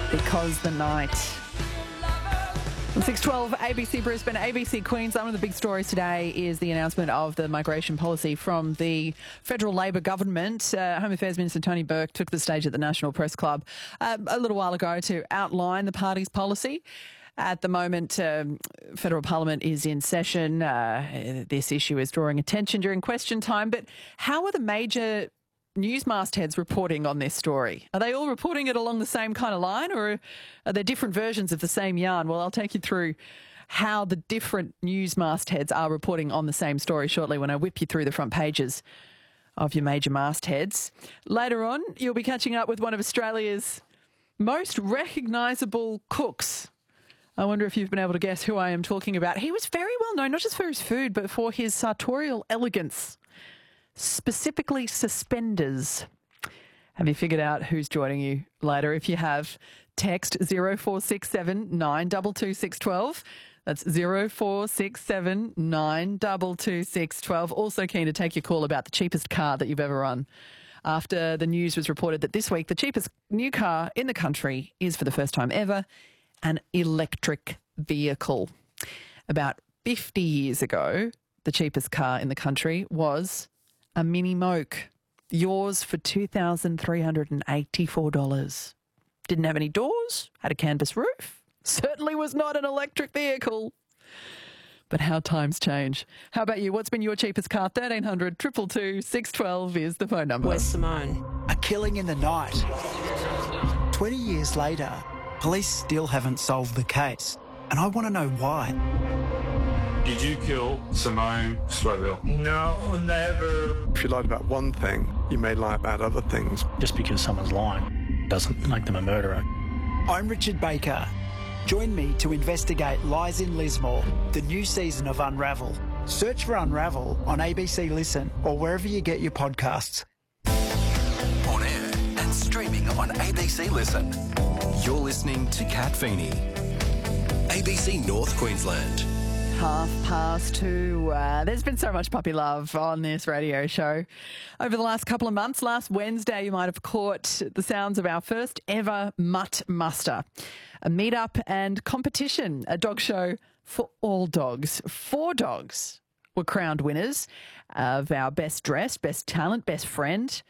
Because the night. 6:12, ABC Brisbane, ABC Queensland. One of the big stories today is the announcement of the migration policy from the federal Labor government. Home Affairs Minister Tony Burke took the stage at the National Press Club a little while ago to outline the party's policy. At the moment, federal parliament is in session. This issue is drawing attention during question time. But how are the major news mastheads reporting on this story? Are they all reporting it along the same kind of line, or are there different versions of the same yarn? Well, I'll take you through how the different news mastheads are reporting on the same story shortly when I whip you through the front pages of your major mastheads. Later on, you'll be catching up with one of Australia's most recognisable cooks. I wonder if you've been able to guess who I am talking about. He was very well known, not just for his food, but for his sartorial elegance. Specifically suspenders. Have you figured out who's joining you later? If you have, text 0467 922 612. That's 0467 922 612. Also keen to take your call about the cheapest car that you've ever run. After the news was reported that this week the cheapest new car in the country is, for the first time ever, an electric vehicle. About 50 years ago, the cheapest car in the country was a Mini Moke. Yours for $2,384. Didn't have any doors, had a canvas roof. Certainly was not an electric vehicle. But how times change. How about you? What's been your cheapest car? 1300 222 612 is the phone number. Where's Simone? A killing in the night. 20 years later, police still haven't solved the case. And I want to know why. Did you kill Simone Slowell? No, never. If you lied about one thing, you may lie about other things. Just because someone's lying doesn't make them a murderer. I'm Richard Baker. Join me to investigate Lies in Lismore, the new season of Unravel. Search for Unravel on ABC Listen or wherever you get your podcasts. On air and streaming on ABC Listen. You're listening to Kat Feeney. ABC North Queensland. 2:30. There's been so much puppy love on this radio show over the last couple of months. Last Wednesday, you might have caught the sounds of our first ever Mutt Muster, a meet-up and competition, a dog show for all dogs. 4 dogs were crowned winners of our best dressed, best talent, best friend,